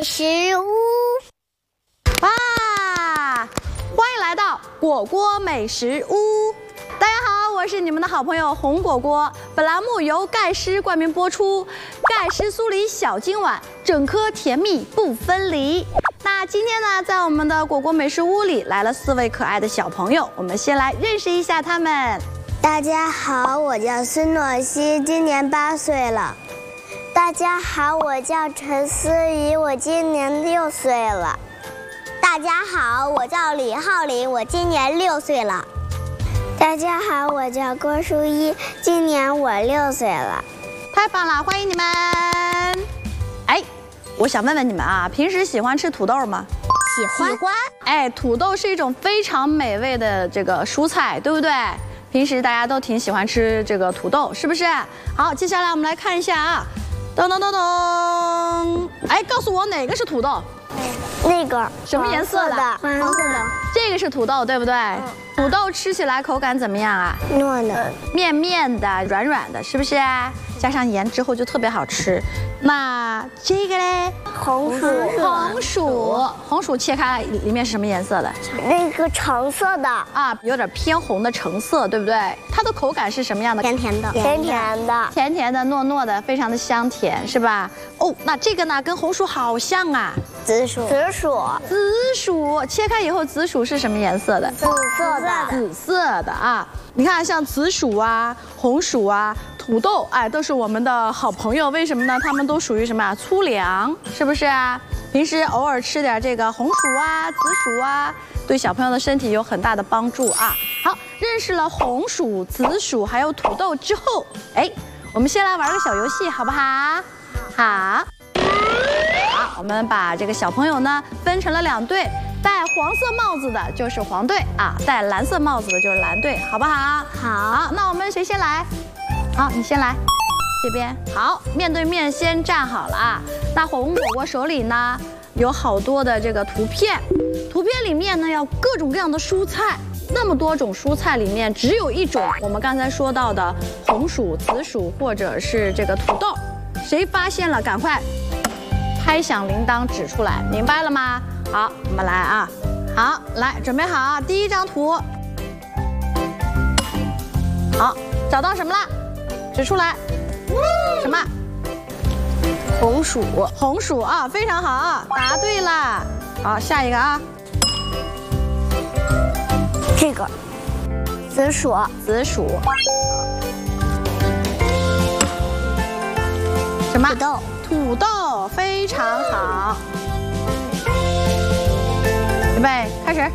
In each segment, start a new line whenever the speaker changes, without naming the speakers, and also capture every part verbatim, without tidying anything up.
美食屋。
哇！欢迎来到果果美食屋。大家好，我是你们的好朋友红果果。本栏目由盖诗冠名播出，盖诗酥梨小金碗，整颗甜蜜不分离。那今天呢，在我们的果果美食屋里来了四位可爱的小朋友，我们先来认识一下他们。
大家好，我叫孙诺西，今年八岁了。大家好，我叫陈思怡，我今年六岁了。大家好，我叫李浩林，我今年六岁了。大家好，我叫郭淑一，今年我六岁了。
太棒了，欢迎你们！哎，我想问问你们啊，平时喜欢吃土豆吗？
喜欢。喜欢。
哎，土豆是一种非常美味的这个蔬菜，对不对？平时大家都挺喜欢吃这个土豆，是不是？好，接下来我们来看一下啊，噔噔噔噔，哎，告诉我哪个是土豆？
那个
什么颜色的？
黄色的。
这个是土豆，对不对？嗯、土豆吃起来口感怎么样啊？
糯糯，
面面的，软软的，是不是？加上盐之后就特别好吃。那这个嘞？
红薯。
红薯，红薯切开里面是什么颜色的？
那个橙色的
啊，有点偏红的橙色，对不对？它的口感是什么样的？
甜甜的，甜甜的，
甜甜的，糯糯的，非常的香甜，是吧？哦，那这个呢，跟红薯好像啊。
紫薯，紫薯，
紫薯切开以后，紫薯是什么颜色的？
紫色的，
紫色的啊！你看，像紫薯啊、红薯啊、土豆，哎，都是我们的好朋友。为什么呢？它们都属于什么啊？粗粮，是不是啊？平时偶尔吃点这个红薯啊、紫薯啊，对小朋友的身体有很大的帮助啊。好，认识了红薯、紫薯还有土豆之后，哎，我们先来玩个小游戏，好不好？好。好，我们把这个小朋友呢分成了两队，戴黄色帽子的就是黄队啊，戴蓝色帽子的就是蓝队，好不好？好，那我们谁先来？好，你先来，这边。好，面对面先站好了啊。那红果果手里呢有好多的这个图片，图片里面呢有各种各样的蔬菜，那么多种蔬菜里面只有一种我们刚才说到的红薯、紫薯或者是这个土豆，谁发现了赶快拍响铃铛指出来，明白了吗？好，我们来啊，好，来准备好啊，第一张图，好，找到什么了？指出来，什么？红薯，红薯啊，非常好啊，答对了。好，下一个啊，
这个紫薯，
紫薯，什么？
土豆。
土豆非常好，预备开始。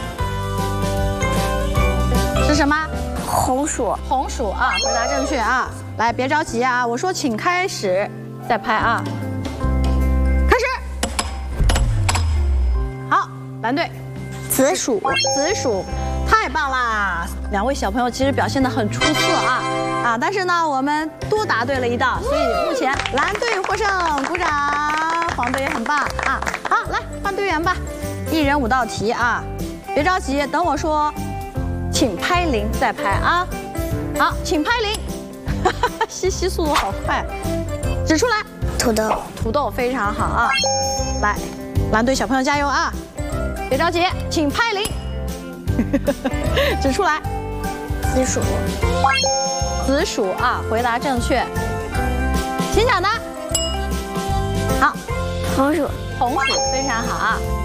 是什么？
红薯。
红薯啊，回答正确啊！来，别着急啊，我说请开始，再拍啊。开始。好，蓝队。
紫薯。
紫薯。太棒啦！两位小朋友其实表现得很出色啊啊！但是呢，我们多答对了一道，所以目前蓝队获胜，鼓掌！黄队也很棒啊！好，来换队员吧，一人五道题啊！别着急，等我说，请拍铃再拍啊！好，请拍铃！哈哈哈，西西速度好快，指出来。
土豆，
土豆非常好啊！来，蓝队小朋友加油啊！别着急，请拍铃。指出来，
紫薯，
紫薯啊，回答正确。请讲的，好，
红薯，
红薯非常好啊。